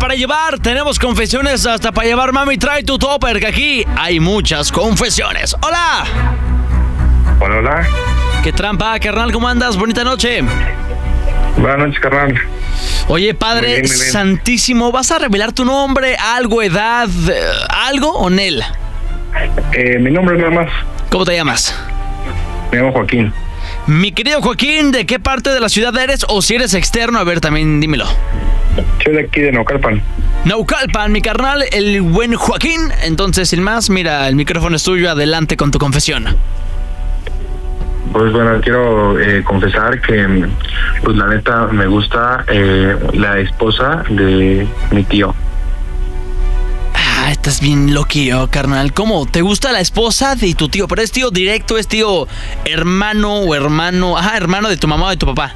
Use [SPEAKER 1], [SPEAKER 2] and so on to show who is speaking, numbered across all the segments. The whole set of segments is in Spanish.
[SPEAKER 1] para llevar, tenemos confesiones hasta para llevar, mami, trae tu topper, que aquí hay muchas confesiones. ¡Hola!
[SPEAKER 2] Hola, hola.
[SPEAKER 1] ¿Qué trampa, carnal? ¿Cómo andas? Bonita noche.
[SPEAKER 2] Buenas noches, carnal.
[SPEAKER 1] Oye, Padre
[SPEAKER 2] Muy bien.
[SPEAKER 1] Santísimo, ¿vas a revelar tu nombre, algo, edad, algo o Nel?
[SPEAKER 2] Mi nombre nada más.
[SPEAKER 1] ¿Cómo te llamas?
[SPEAKER 2] Me llamo Joaquín.
[SPEAKER 1] Mi querido Joaquín, ¿de qué parte de la ciudad eres? O si eres externo, a ver, también dímelo.
[SPEAKER 2] Soy de aquí de Naucalpan.
[SPEAKER 1] Naucalpan, mi carnal, el buen Joaquín. Entonces, sin más, mira, el micrófono es tuyo, adelante con tu confesión.
[SPEAKER 2] Pues bueno, quiero confesar que, pues la neta, me gusta la esposa de mi tío.
[SPEAKER 1] Ah, estás bien loquillo, carnal. ¿Cómo? ¿Te gusta la esposa de tu tío? ¿Pero es tío directo, es tío hermano o hermano? Ajá, hermano de tu mamá o de tu papá.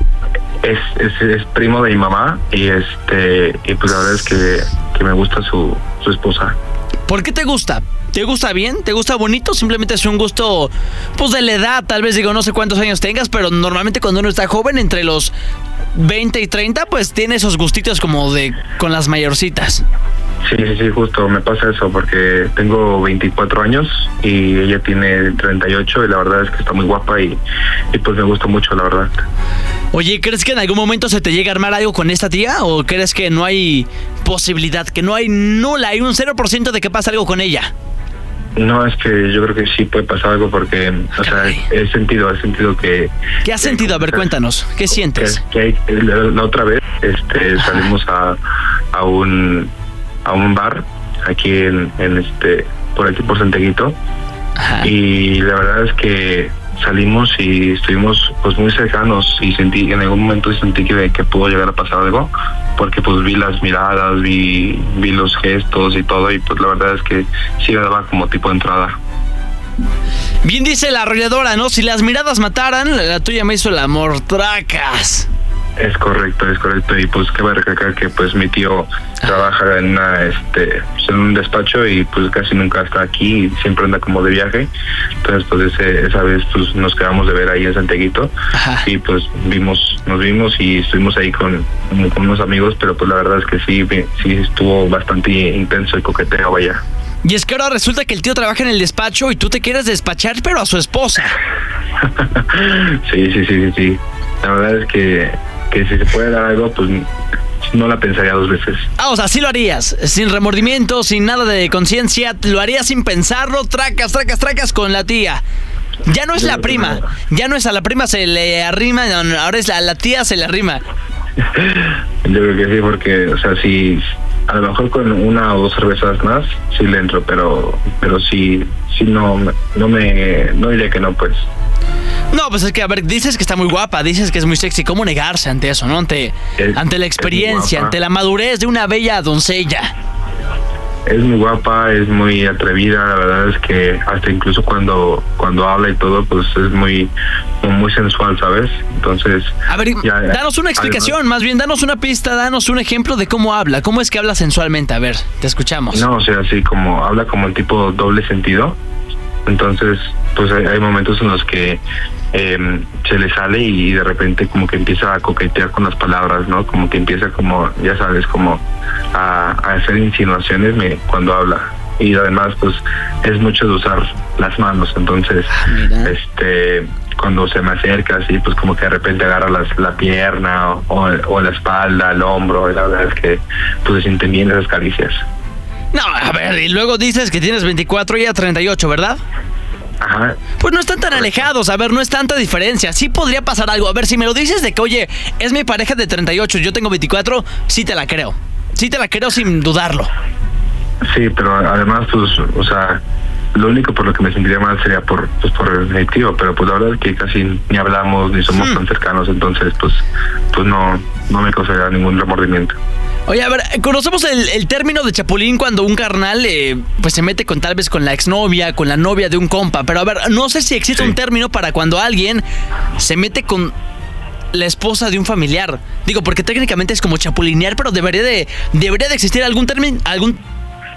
[SPEAKER 2] Es primo de mi mamá y pues la verdad es que me gusta su esposa.
[SPEAKER 1] ¿Por qué te gusta? ¿Te gusta bien? ¿Te gusta bonito? Simplemente es un gusto, pues, de la edad. Tal vez, digo, no sé cuántos años tengas, pero normalmente cuando uno está joven, entre los 20 y 30, pues tiene esos gustitos como de con las mayorcitas.
[SPEAKER 2] Sí, justo me pasa eso porque tengo 24 años y ella tiene 38 y la verdad es que está muy guapa y pues me gusta mucho, la verdad.
[SPEAKER 1] Oye, ¿crees que en algún momento se te llegue a armar algo con esta tía? ¿O crees que no hay posibilidad, que no hay nula, hay un 0% de que pase algo con ella?
[SPEAKER 2] No, es que yo creo que sí puede pasar algo porque, o sea, he sentido que...
[SPEAKER 1] ¿Qué has sentido? A ver, cuéntanos, ¿qué sientes?
[SPEAKER 2] Que la otra vez salimos a un bar aquí en por aquí por Santiaguito.
[SPEAKER 1] Ajá.
[SPEAKER 2] Y la verdad es que salimos y estuvimos pues muy cercanos y en algún momento sentí que pudo llegar a pasar algo porque pues vi las miradas, vi los gestos y todo y pues la verdad es que sí me daba como tipo de entrada.
[SPEAKER 1] Bien dice la arrolladora, ¿no? Si las miradas mataran, la tuya me hizo el amor, tracas.
[SPEAKER 2] Es correcto y pues cabe recalcar que pues mi tío trabaja en un despacho y pues casi nunca está aquí y siempre anda como de viaje. Entonces pues esa vez pues nos quedamos de ver ahí en Santiaguito.
[SPEAKER 1] Ajá.
[SPEAKER 2] Y pues nos vimos y estuvimos ahí con unos amigos, pero pues la verdad es que sí estuvo bastante intenso el coqueteo, vaya.
[SPEAKER 1] Y es que ahora resulta que el tío trabaja en el despacho y tú te quieres despachar, pero a su esposa.
[SPEAKER 2] Sí. La verdad es que si se puede dar algo, pues no la pensaría dos veces.
[SPEAKER 1] Ah, o sea, sí lo harías, sin remordimiento, sin nada de conciencia, lo harías sin pensarlo, tracas con la tía. Ya no es la prima, ya no es a la prima se le arrima, no, ahora es a la tía se le arrima.
[SPEAKER 2] Yo creo que sí, porque, o sea, sí, a lo mejor con una o dos cervezas más, sí le entro, pero sí no diría que no, pues.
[SPEAKER 1] No, pues es que, a ver, dices que está muy guapa, dices que es muy sexy. ¿Cómo negarse ante eso, no? Ante la experiencia, ante la madurez de una bella doncella.
[SPEAKER 2] Es muy guapa, es muy atrevida, la verdad es que hasta incluso cuando habla y todo, pues es muy sensual, ¿sabes? Entonces...
[SPEAKER 1] A ver, danos una explicación, además, más bien, danos una pista, danos un ejemplo de cómo habla. ¿Cómo es que habla sensualmente? A ver, te escuchamos.
[SPEAKER 2] No, o sea, así como habla como en tipo doble sentido. Entonces, pues hay momentos en los que se le sale y de repente como que empieza a coquetear con las palabras, ¿no? Como que empieza como, ya sabes, como a hacer insinuaciones cuando habla. Y además, pues, es mucho de usar las manos. Entonces, cuando se me acerca así, pues como que de repente agarra la pierna o la espalda, el hombro. Y la verdad es que pues se sienten bien esas caricias.
[SPEAKER 1] No, a ver, y luego dices que tienes 24 y ella 38, ¿verdad?
[SPEAKER 2] Ajá.
[SPEAKER 1] Pues no están tan alejados, a ver, no es tanta diferencia. Sí podría pasar algo. A ver, si me lo dices de que, oye, es mi pareja de 38, yo tengo 24, sí te la creo. Sí te la creo sin dudarlo.
[SPEAKER 2] Sí, pero además, pues, o sea, lo único por lo que me sentiría mal sería por el tío, pero pues la verdad es que casi ni hablamos ni somos tan cercanos, entonces pues no me causaría ningún remordimiento.
[SPEAKER 1] Oye, a ver, conocemos el término de chapulín cuando un carnal pues se mete tal vez con la exnovia, con la novia de un compa, pero a ver, no sé si existe un término para cuando alguien se mete con la esposa de un familiar. Digo, porque técnicamente es como chapulinear, pero debería de existir algún término,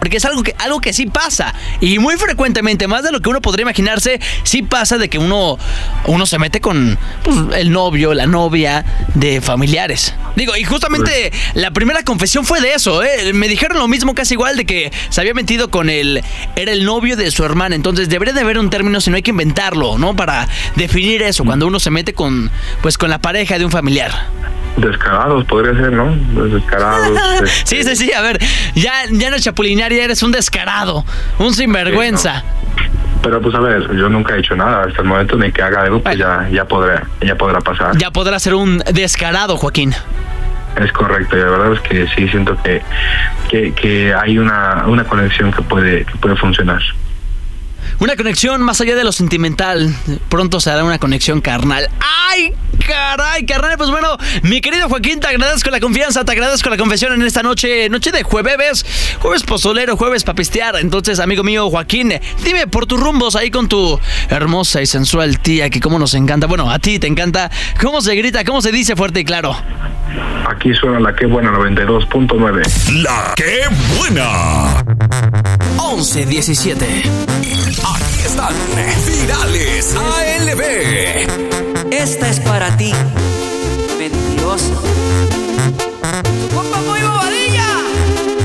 [SPEAKER 1] porque es algo que sí pasa. Y muy frecuentemente, más de lo que uno podría imaginarse, sí pasa de que uno se mete con pues, el novio, la novia de familiares. Digo, y justamente la primera confesión fue de eso, ¿eh? Me dijeron lo mismo casi igual, de que se había metido con era el novio de su hermana. Entonces debería de haber un término, si no hay que inventarlo, ¿no? Para definir eso, cuando uno se mete con la pareja de un familiar.
[SPEAKER 2] Descarados podría ser, ¿no? Descarados.
[SPEAKER 1] Sí, a ver, ya no es chapulinar, ya eres un descarado, un sinvergüenza.
[SPEAKER 2] Sí, no. Pero pues a ver, yo nunca he hecho nada hasta el momento en el que haga algo, pues ya podrá pasar. Ya
[SPEAKER 1] podrá ser un descarado, Joaquín.
[SPEAKER 2] Es correcto, y la verdad es que sí siento que hay una conexión que puede funcionar.
[SPEAKER 1] Una conexión más allá de lo sentimental. Pronto se hará una conexión carnal. ¡Ay, caray, carnal! Pues bueno, mi querido Joaquín, te agradezco la confianza, te agradezco la confesión en esta noche de jueves pozolero, jueves pa' pistear. Entonces, amigo mío, Joaquín, dime por tus rumbos ahí con tu hermosa y sensual tía, que como nos encanta. Bueno, a ti te encanta. ¿Cómo se grita? ¿Cómo se dice fuerte y claro?
[SPEAKER 2] Aquí suena la que buena 92.9.
[SPEAKER 3] La que buena.
[SPEAKER 4] 11:17.
[SPEAKER 3] Aquí están Virales ALB.
[SPEAKER 4] Esta es para ti, mentiroso.